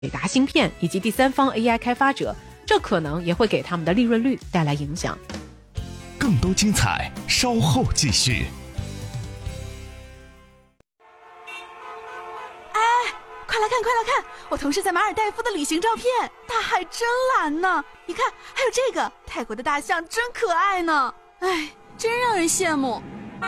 伟达芯片以及第三方 AI 开发者，这可能也会给他们的利润率带来影响。 更多精彩稍后继续。 快来看快来看，我同事在马尔代夫的旅行照片，大海真蓝呢。你看还有这个泰国的大象真可爱呢，哎，真让人羡慕。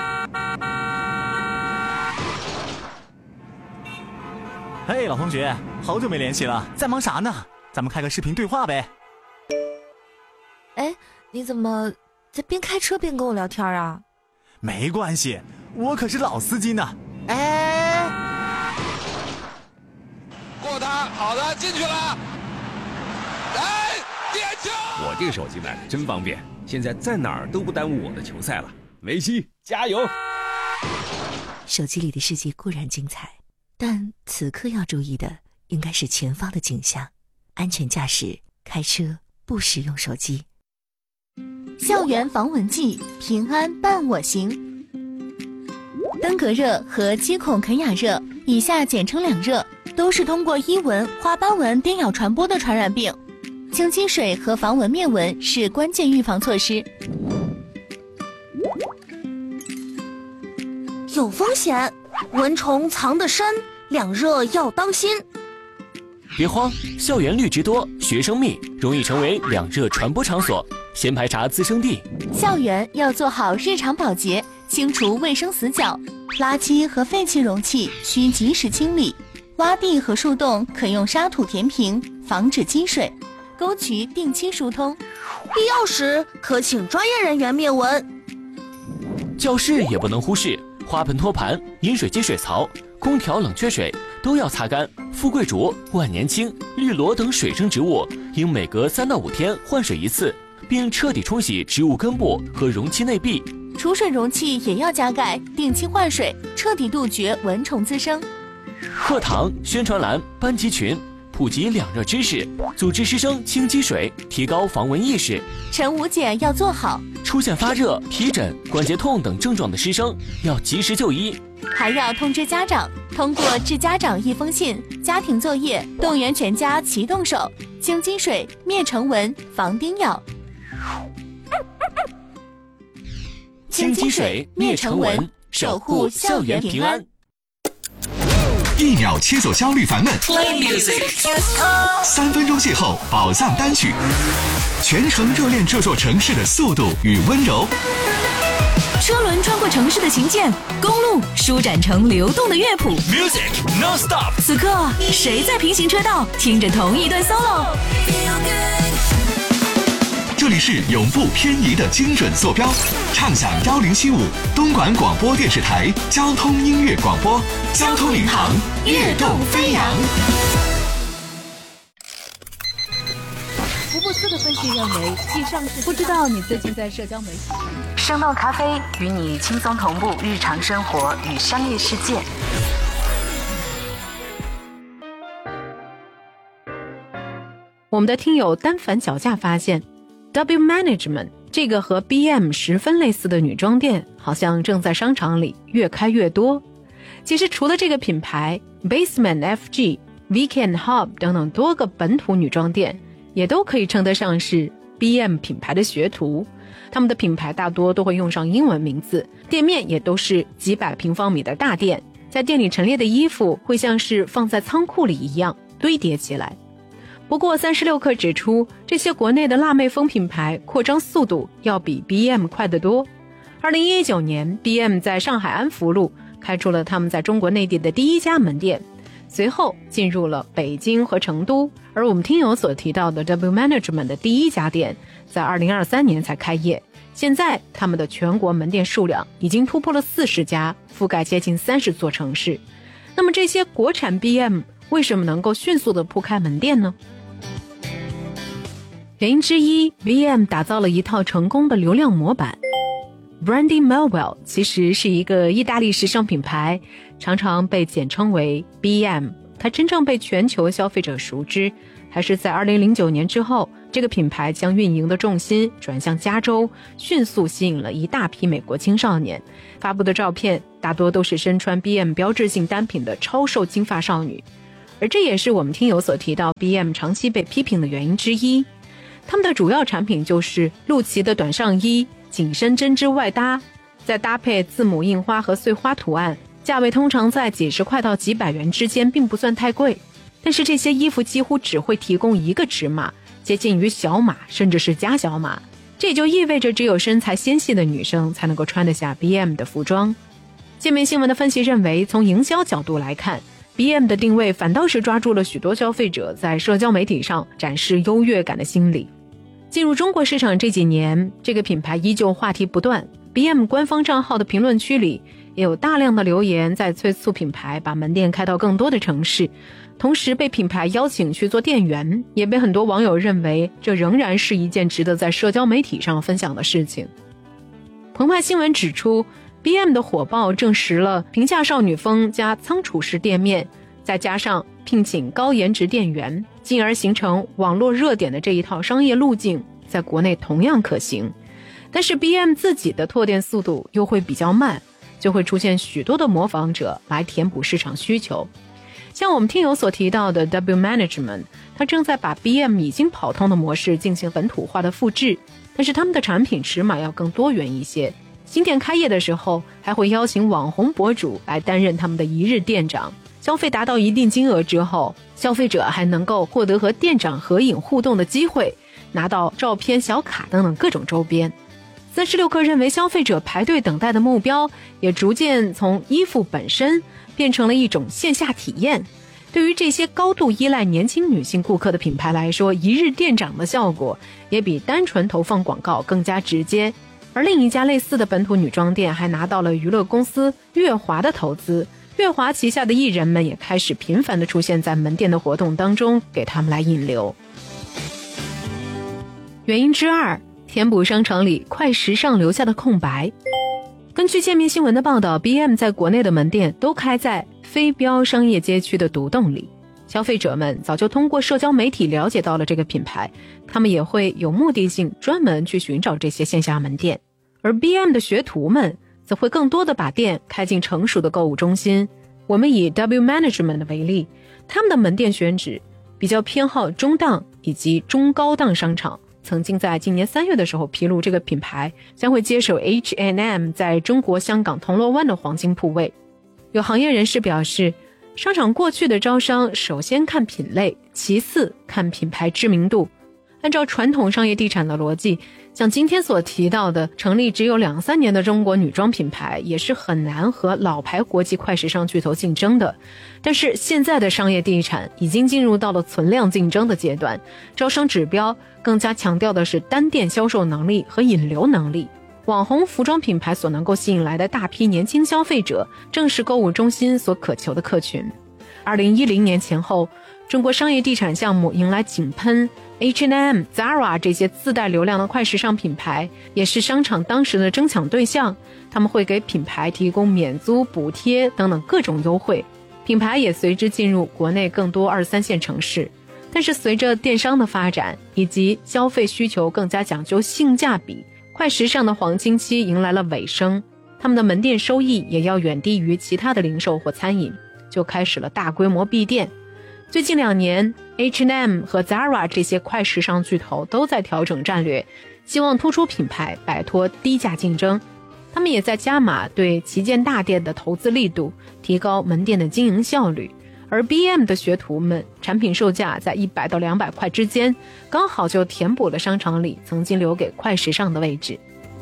嘿，老同学，好久没联系了，在忙啥呢？咱们开个视频对话呗。 哎，你怎么在边开车边跟我聊天啊？ 没关系，我可是老司机呢。哎， 过他，好的，进去了。哎，点球！ 我这个手机买的真方便，现在在哪儿都不耽误我的球赛了。梅西，加油！ 手机里的世界固然精彩，但此刻要注意的应该是前方的景象，安全驾驶，开车不使用手机。 校园防蚊剂，平安伴我行。登革热和肌孔肯雅热，以下简称两热，都是通过伊蚊、花斑蚊叮咬传播的传染病。清积水和防蚊灭蚊是关键预防措施。 有风险，蚊虫藏得深，两热要当心。 别慌，校园绿植多，学生密，容易成为两热传播场所，先排查滋生地。 校园要做好日常保洁，清除卫生死角，垃圾和废弃容器需及时清理，洼地和树洞可用沙土填平，防止积水，沟渠定期疏通， 必要时可请专业人员灭蚊。 教室也不能忽视，花盆托盘、饮水机水槽、空调冷却水都要擦干。富贵竹、万年青、绿萝等水生植物应每隔3到5天换水一次，并彻底冲洗植物根部和容器内壁。 储水容器也要加盖，定期换水，彻底杜绝蚊虫滋生。 课堂、宣传栏、班级群普及两热知识，组织师生清积水，提高防蚊意识。 晨午检要做好， 出现发热、皮疹、关节痛等症状的师生要及时就医， 还要通知家长，通过致家长一封信、家庭作业，动员全家齐动手，清积水、灭尘蚊、防叮咬。 清积水、灭尘蚊，守护校园平安。 1秒切走焦虑烦闷，3分钟邂逅宝藏单曲，全程热恋这座城市的速度与温柔。 车轮穿过城市的琴键，公路舒展成流动的乐谱。 Music non-stop。 此刻，谁在平行车道听着同一段 solo？ 这里是永不偏移的精准坐标，畅享1075东莞广播电视台交通音乐广播，交通领航，跃动飞扬。 福布斯的分析认为，继上市不知道你最近在社交媒体。 生动咖啡与你轻松同步日常生活与商业世界。 我们的听友单反脚架发现 W Management 这个和 BM 十分类似的女装店好像正在商场里越开越多。其实除了这个品牌， Basement FG、Weekend Hub 等等多个本土女装店也都可以称得上是 BM 品牌的学徒。他们的品牌大多都会用上英文名字，店面也都是几百平方米的大店，在店里陈列的衣服会像是放在仓库里一样堆叠起来。不过36氪指出，这些国内的辣妹风品牌扩张速度要比 BM 快得多。2019年 BM 在上海安福路开出了他们在中国内地的第1家门店，随后进入了北京和成都，而我们听友所提到的 W Management 的第1家店在2023年才开业，现在他们的全国门店数量已经突破了40家，覆盖接近30座城市。那么这些国产 BM 为什么能够迅速地铺开门店呢？原因之一， BM 打造了一套成功的流量模板。Brandy Melville 其实是一个意大利时尚品牌，常常被简称为 BM。 它真正被全球消费者熟知还是在2009年之后，这个品牌将运营的重心转向加州，迅速吸引了一大批美国青少年。发布的照片大多都是身穿 BM 标志性单品的超瘦金发少女。 而这也是我们听友所提到 BM 长期被批评的原因之一。他们的主要产品就是露脐的短上衣、紧身针织外搭，再搭配字母印花和碎花图案，价位通常在几十块到几百元之间，并不算太贵。但是这些衣服几乎只会提供一个尺码，接近于小码甚至是加小码，这也就意味着只有身材纤细的女生才能够穿得下 BM 的服装。界面新闻的分析认为，从营销角度来看， BM 的定位反倒是抓住了许多消费者在社交媒体上展示优越感的心理。进入中国市场这几年，这个品牌依旧话题不断， BM 官方账号的评论区里也有大量的留言在催促品牌把门店开到更多的城市，同时被品牌邀请去做店员，也被很多网友认为这仍然是一件值得在社交媒体上分享的事情。澎湃新闻指出， BM 的火爆证实了平价少女风加仓储式店面，再加上聘请高颜值店员，进而形成网络热点的这一套商业路径在国内同样可行。但是 BM 自己的拓店速度又会比较慢，就会出现许多的模仿者来填补市场需求。像我们听友所提到的 W Management， 它正在把 BM 已经跑通的模式进行本土化的复制，但是他们的产品尺码要更多元一些。新店开业的时候，还会邀请网红博主来担任他们的一日店长，消费达到一定金额之后，消费者还能够获得和店长合影互动的机会，拿到照片、小卡等等各种周边。36氪认为，消费者排队等待的目标也逐渐从衣服本身变成了一种线下体验。对于这些高度依赖年轻女性顾客的品牌来说，一日店长的效果也比单纯投放广告更加直接。而另一家类似的本土女装店还拿到了娱乐公司乐华的投资，乐华旗下的艺人们也开始频繁地出现在门店的活动当中，给他们来引流。原因之二，填补商场里快时尚留下的空白。根据界面新闻的报道， BM 在国内的门店都开在非标商业街区的独栋里，消费者们早就通过社交媒体了解到了这个品牌，他们也会有目的性专门去寻找这些线下门店。而 BM 的学徒们则会更多的把店开进成熟的购物中心。我们以 W Management 为例，他们的门店选址比较偏好中档以及中高档商场，曾经在今年3月的时候披露，这个品牌将会接手 H&M 在中国香港铜锣湾的黄金铺位。有行业人士表示，商场过去的招商首先看品类，其次看品牌知名度。按照传统商业地产的逻辑，像今天所提到的成立只有2-3年的中国女装品牌也是很难和老牌国际快时尚巨头竞争的。但是现在的商业地产已经进入到了存量竞争的阶段，招商指标更加强调的是单店销售能力和引流能力。网红服装品牌所能够吸引来的大批年轻消费者，正是购物中心所渴求的客群。2010年前后，中国商业地产项目迎来井喷， H&M、Zara 这些自带流量的快时尚品牌也是商场当时的争抢对象，他们会给品牌提供免租、补贴等等各种优惠，品牌也随之进入国内更多2-3线城市。但是随着电商的发展以及消费需求更加讲究性价比，快时尚的黄金期迎来了尾声，他们的门店收益也要远低于其他的零售或餐饮，就开始了大规模闭店。最近2年 H&M 和 Zara 这些快时尚巨头都在调整战略，希望突出品牌，摆脱低价竞争。他们也在加码对旗舰大店的投资力度，提高门店的经营效率。而 BM 的学徒们产品售价在100到200块之间，刚好就填补了商场里曾经留给快时尚的位置。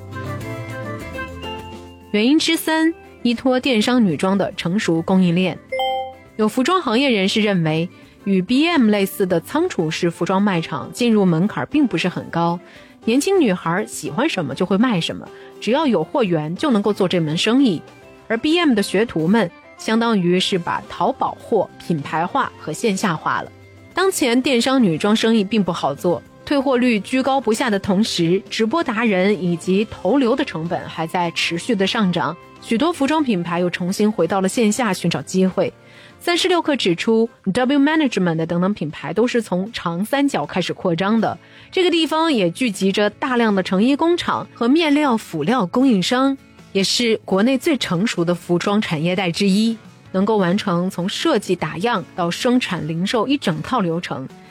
原因之3，依托电商女装的成熟供应链。有服装行业人士认为，与 BM 类似的仓储式服装卖场进入门槛并不是很高，年轻女孩喜欢什么就会卖什么，只要有货源就能够做这门生意。而 BM 的学徒们相当于是把淘宝货品牌化和线下化了。当前电商女装生意并不好做，退货率居高不下的同时，直播达人以及投流的成本还在持续的上涨，许多服装品牌又重新回到了线下寻找机会。36氪指出， W Management 等等品牌都是从长三角开始扩张的，这个地方也聚集着大量的成衣工厂和面料辅料供应商，也是国内最成熟的服装产业带之一。 能够完成从设计打样到生产零售一整套流程，